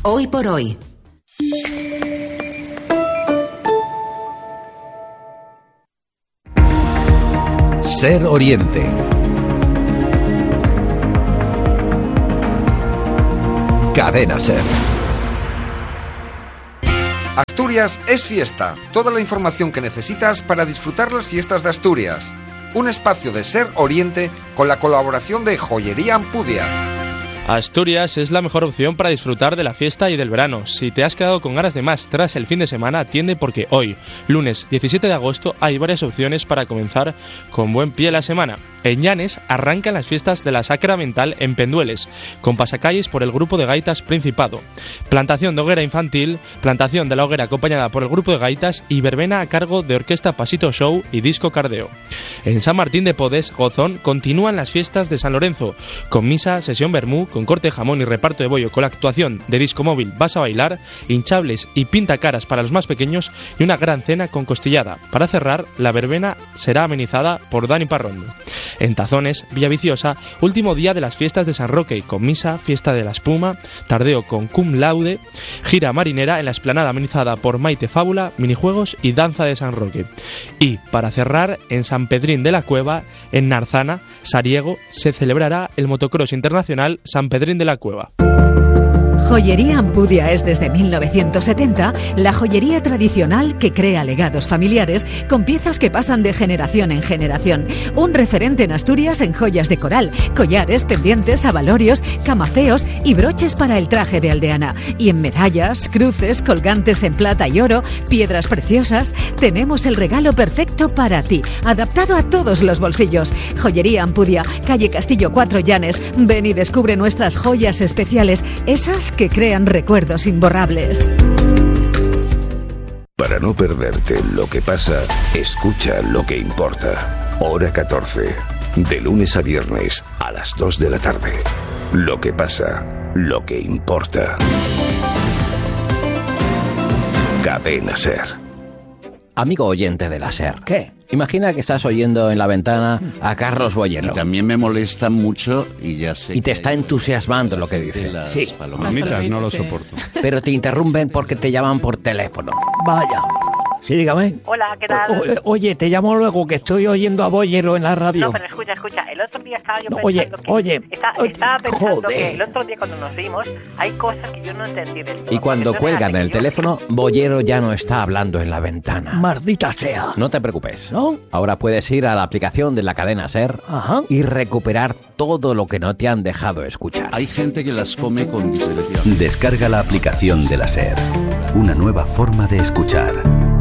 Hoy por hoy. Ser Oriente. Cadena Ser. Asturias es fiesta. Toda la información que necesitas para disfrutar las fiestas de Asturias. Un espacio de Ser Oriente con la colaboración de Joyería Ampudia. Asturias es la mejor opción para disfrutar de la fiesta y del verano. Si te has quedado con ganas de más tras el fin de semana, atiende porque hoy, lunes 17 de agosto, hay varias opciones para comenzar con buen pie la semana. En Llanes arrancan las fiestas de la Sacramental en Pendueles, con pasacalles por el grupo de gaitas Principado, plantación de hoguera infantil, plantación de la hoguera acompañada por el grupo de gaitas y verbena a cargo de Orquesta Pasito Show y Disco Cardeo. En San Martín de Podes, Gozón, continúan las fiestas de San Lorenzo, con misa, sesión vermú, con corte de jamón y reparto de bollo, con la actuación de Disco Móvil Vas a Bailar, hinchables y pintacaras para los más pequeños y una gran cena con costillada. Para cerrar, la verbena será amenizada por Dani Parrón. En Tazones, Villaviciosa, último día de las fiestas de San Roque, con misa, fiesta de la espuma, tardeo con cum laude, gira marinera en la explanada amenizada por Maite Fábula, minijuegos y danza de San Roque. Y, para cerrar, en San Pedrín de la Cueva, en Narzana, Sariego, se celebrará el motocross internacional San Pedrín de la Cueva. Joyería Ampudia es desde 1970 la joyería tradicional que crea legados familiares con piezas que pasan de generación en generación. Un referente en Asturias en joyas de coral, collares, pendientes, abalorios, camafeos y broches para el traje de aldeana. Y en medallas, cruces, colgantes en plata y oro, piedras preciosas, tenemos el regalo perfecto para ti, adaptado a todos los bolsillos. Joyería Ampudia, calle Castillo 4 Llanes. Ven y descubre nuestras joyas especiales, esas que crean recuerdos imborrables. Para no perderte lo que pasa, escucha lo que importa. Hora 14, de lunes a viernes a las 2 de la tarde. Lo que pasa, lo que importa. Cadena Ser. Amigo oyente de la SER. ¿Qué? Imagina que estás oyendo en la ventana a Carlos Boyero. Y también me molesta mucho y ya sé. Y te está entusiasmando lo que dice. Sí. Palomitas no lo soporto. Pero te interrumpen porque te llaman por teléfono. Vaya. Sí, dígame. Hola, ¿qué tal? Oye, te llamo luego, que estoy oyendo a Boyero en la radio. No, pero escucha. El otro día estaba yo pensando estaba pensando que el otro día cuando nos vimos hay cosas que yo no entendí del todo. Y cuando cuelgan el teléfono, Boyero ya no está hablando en la ventana. Maldita sea. No te preocupes. ¿No? Ahora puedes ir a la aplicación de la cadena SER y recuperar todo lo que no te han dejado escuchar. Hay gente que las come con discreción. Descarga la aplicación de la SER. Una nueva forma de escuchar.